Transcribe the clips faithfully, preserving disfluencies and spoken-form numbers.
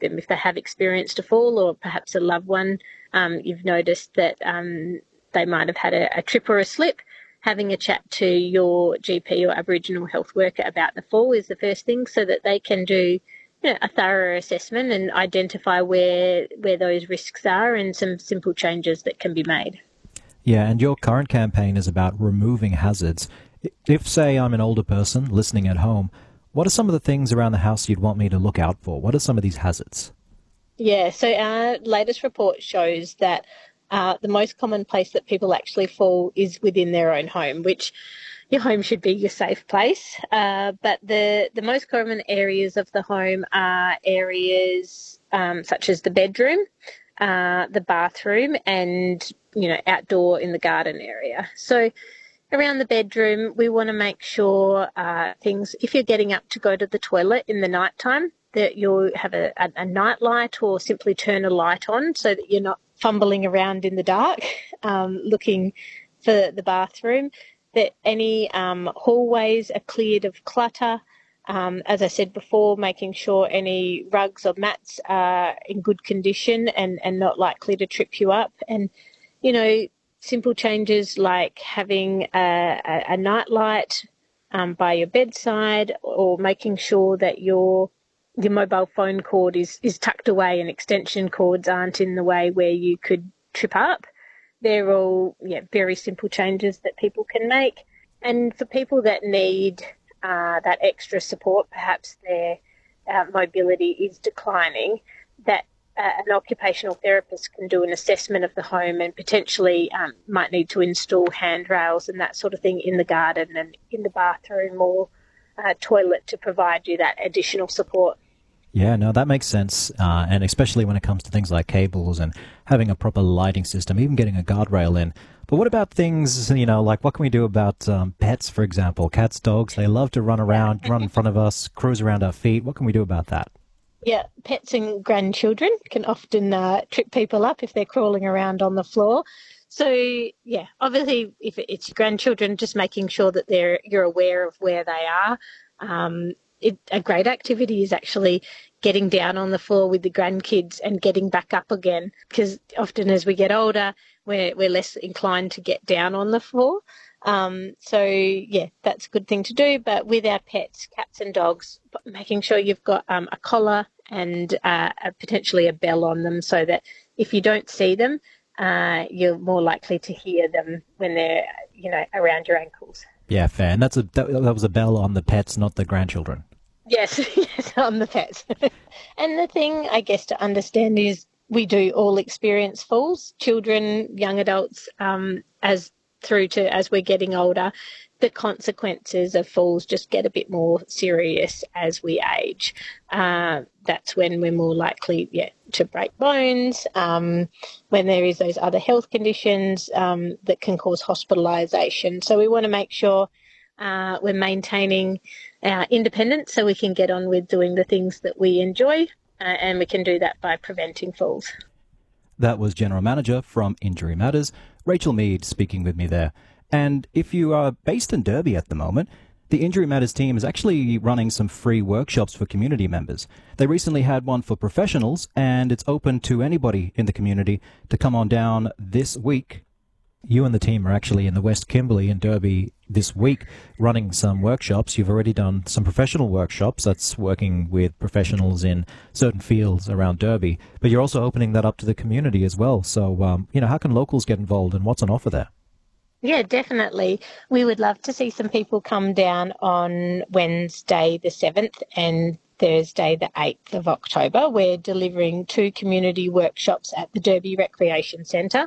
them if they have experienced a fall, or perhaps a loved one, um, you've noticed that um, they might have had a, a trip or a slip. Having a chat to your G P or Aboriginal health worker about the fall is the first thing, so that they can do, you know, a thorough assessment and identify where where those risks are and some simple changes that can be made. Yeah, and your current campaign is about removing hazards. If, say, I'm an older person listening at home, what are some of the things around the house you'd want me to look out for? What are some of these hazards? Yeah, so our latest report shows that uh, the most common place that people actually fall is within their own home, which your home should be your safe place. Uh, but the, the most common areas of the home are areas um, such as the bedroom, uh, the bathroom, and, you know, outdoor in the garden area. So around the bedroom, we want to make sure uh, things, if you're getting up to go to the toilet in the night time, that you have a, a, a night light, or simply turn a light on so that you're not fumbling around in the dark um, looking for the bathroom, that any um, hallways are cleared of clutter. Um, as I said before, making sure any rugs or mats are in good condition and, and not likely to trip you up. And, you know, simple changes like having a, a, a night light um, by your bedside, or making sure that your your mobile phone cord is, is tucked away and extension cords aren't in the way where you could trip up. They're all yeah, very simple changes that people can make. And for people that need uh, that extra support, perhaps their uh, mobility is declining, that uh, an occupational therapist can do an assessment of the home and potentially um, might need to install handrails and that sort of thing in the garden and in the bathroom or uh, toilet to provide you that additional support. Yeah, no, that makes sense, uh, and especially when it comes to things like cables and having a proper lighting system, even getting a guardrail in. But what about things, you know, like what can we do about um, pets, for example? Cats, dogs, they love to run around, run in front of us, cruise around our feet. What can we do about that? Yeah, pets and grandchildren can often uh, trip people up if they're crawling around on the floor. So, yeah, obviously, if it's your grandchildren, just making sure that they're you're aware of where they are. Um, it, a great activity is actually getting down on the floor with the grandkids and getting back up again, because often as we get older, we're, we're less inclined to get down on the floor. Um, so, yeah, that's a good thing to do. But with our pets, cats and dogs, making sure you've got um, a collar and uh, a, potentially a bell on them, so that if you don't see them, uh, you're more likely to hear them when they're, you know, around your ankles. Yeah, fair. And that's a that, that was a bell on the pets, not the grandchildren. Yes, yes, on the pets. And the thing, I guess, to understand is we do all experience falls, children, young adults, um, as through to as we're getting older. The consequences of falls just get a bit more serious as we age. Uh, that's when we're more likely, yeah, to break bones, um, when there is those other health conditions um, that can cause hospitalisation. So we want to make sure uh, we're maintaining our independence so we can get on with doing the things that we enjoy, uh, and we can do that by preventing falls. That was General Manager from Injury Matters, Rachel Mead, speaking with me there. And if you are based in Derby at the moment, the Injury Matters team is actually running some free workshops for community members. They recently had one for professionals, and it's open to anybody in the community to come on down this week. You and the team are actually in the West Kimberley in Derby this week running some workshops. You've already done some professional workshops. That's working with professionals in certain fields around Derby. But you're also opening that up to the community as well. So, um, you know, how can locals get involved and what's on offer there? Yeah, definitely. We would love to see some people come down on Wednesday the seventh and Thursday the eighth of October. We're delivering two community workshops at the Derby Recreation Centre.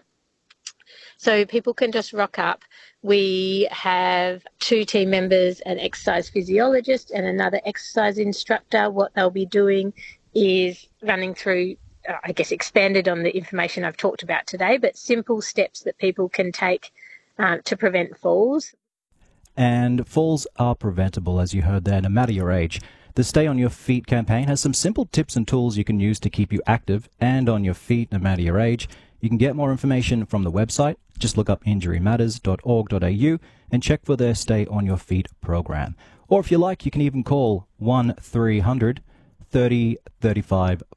So people can just rock up. We have two team members, an exercise physiologist and another exercise instructor. What they'll be doing is running through, uh, I guess, expanded on the information I've talked about today, but simple steps that people can take uh, to prevent falls. And falls are preventable, as you heard there, no matter your age. The Stay on Your Feet campaign has some simple tips and tools you can use to keep you active and on your feet, no matter your age. You can get more information from the website. Just look up injury matters dot org dot a u and check for their Stay on Your Feet program. Or if you like, you can even call one three hundred thirty thirty-five